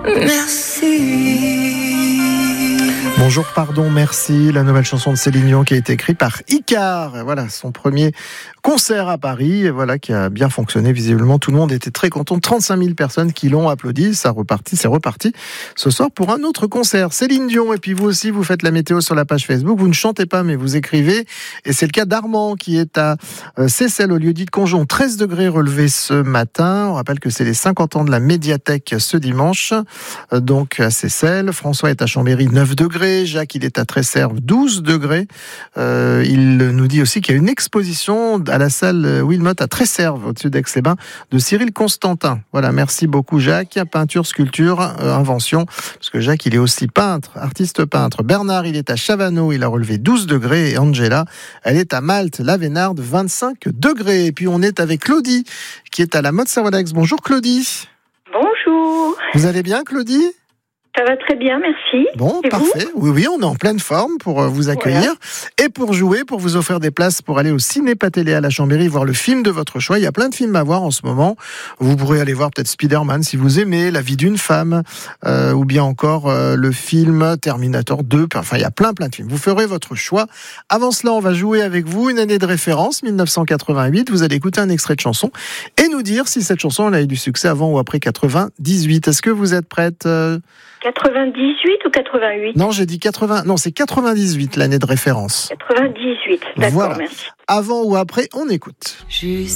Bonjour, pardon, merci. La nouvelle chanson de Céline Dion qui a été écrite par Icare. Voilà, son premier concert à Paris, voilà, qui a bien fonctionné. Visiblement, tout le monde était très content. 35 000 personnes qui l'ont applaudi. C'est reparti ce soir pour un autre concert. Céline Dion, et puis vous aussi, vous faites la météo sur la page Facebook. Vous ne chantez pas, mais vous écrivez. Et c'est le cas d'Armand qui est à Seyssel, au lieu-dit de Conjon. 13 degrés relevés ce matin. On rappelle que c'est les 50 ans de la médiathèque ce dimanche. Donc à Seyssel. François est à Chambéry, 9 degrés. Jacques, il est à Tresserve, 12 degrés. Il nous dit aussi qu'il y a une exposition à la salle Wilmot à Tresserve, au-dessus d'Aix-les-Bains, de Cyril Constantin. Voilà, merci beaucoup Jacques. Peinture, sculpture, invention, parce que Jacques, il est aussi peintre, artiste peintre. Bernard, il est à Chavano, il a relevé 12 degrés. Et Angela, elle est à Malte, la Vénarde, 25 degrés. Et puis on est avec Claudie, qui est à la Motte Saint-Walex. Bonjour Claudie. Bonjour. Vous allez bien Claudie ? Ça va très bien, merci. Bon, et parfait. Oui, on est en pleine forme pour vous accueillir. Voilà. Et pour jouer, pour vous offrir des places pour aller au Ciné Pathélé à la Chambéry, voir le film de votre choix. Il y a plein de films à voir en ce moment. Vous pourrez aller voir peut-être Spider-Man si vous aimez, La vie d'une femme, ou bien encore le film Terminator 2. Enfin, il y a plein de films. Vous ferez votre choix. Avant cela, on va jouer avec vous une année de référence, 1988. Vous allez écouter un extrait de chanson et nous dire si cette chanson elle a eu du succès avant ou après 98. Est-ce que vous êtes prête 98 ou 88 ? Non, j'ai dit 80. Non, c'est 98 l'année de référence. 98, d'accord, voilà. Merci. Avant ou après, on écoute. Juste